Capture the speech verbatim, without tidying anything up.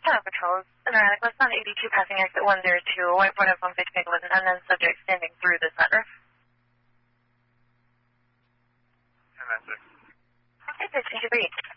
Tower Patrol, Atlantic West on eighty-two, passing exit one zero two, white Vodafone fifty with an unknown subject standing through the center. ten nine six. Okay, fifty-three.